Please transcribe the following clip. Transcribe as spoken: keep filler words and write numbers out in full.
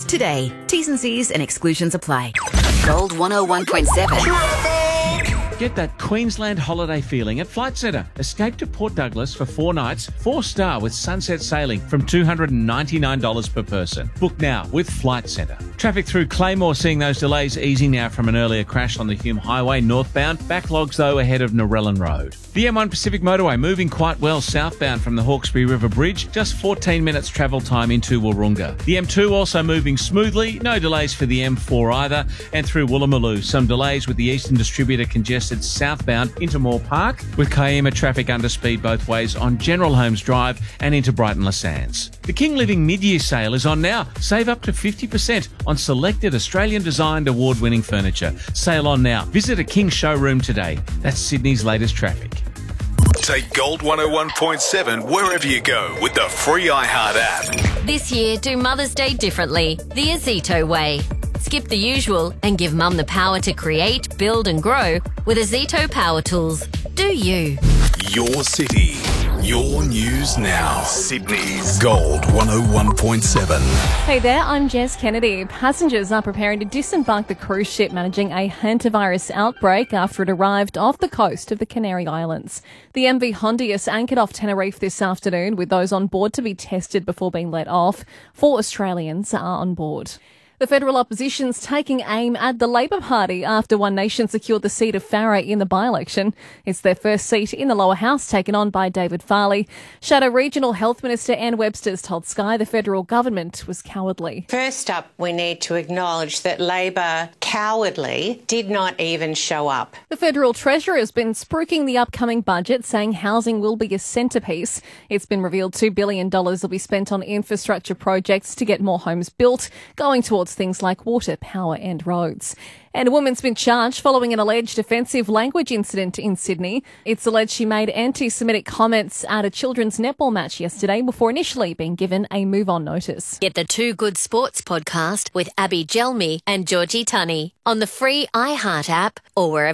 today. T's and C's and exclusions apply. Gold one oh one point seven. Get that Queensland holiday feeling at Flight Centre. Escape to Port Douglas for four nights, four star with sunset sailing from two hundred ninety-nine dollars per person. Book now with Flight Centre. Traffic through Claymore seeing those delays easing now from an earlier crash on the Hume Highway northbound. Backlogs though ahead of Narellan Road. The M one Pacific Motorway moving quite well southbound from the Hawkesbury River Bridge. Just fourteen minutes travel time into Wahroonga. The M two also moving smoothly. No delays for the M four either. And through Woolloomooloo, some delays with the Eastern Distributor congested southbound into Moore Park, with Kiama traffic under speed both ways on General Holmes Drive and into Brighton Le Sands. The King Living mid-year sale is on now. Save up to fifty percent on selected Australian-designed award-winning furniture. Sale on now. Visit a King showroom today. That's Sydney's latest traffic. Take Gold one oh one point seven wherever you go with the free iHeart app. This year, do Mother's Day differently, the Azito way. Skip the usual and give Mum the power to create, build and grow with Azito Power Tools. Do you? Your city, your news now. Sydney's Gold one oh one point seven. Hey there, I'm Jess Kennedy. Passengers are preparing to disembark the cruise ship managing a hantavirus outbreak after it arrived off the coast of the Canary Islands. The M V Hondius anchored off Tenerife this afternoon with those on board to be tested before being let off. Four Australians are on board. The federal opposition's taking aim at the Labor Party after One Nation secured the seat of Farrer in the by-election. It's their first seat in the lower house taken on by David Farley. Shadow Regional Health Minister Ann Webster's told Sky the federal government was cowardly. First up, we need to acknowledge that Labor cowardly did not even show up. The Federal Treasurer has been spruiking the upcoming budget, saying housing will be a centrepiece. It's been revealed two billion dollars will be spent on infrastructure projects to get more homes built, going towards things like water, power and roads. And a woman's been charged following an alleged offensive language incident in Sydney. It's alleged she made anti-Semitic comments at a children's netball match yesterday before initially being given a move-on notice. Get the Two Good Sports podcast with Abby Gelmi and Georgie Tunney on the free iHeart app or wherever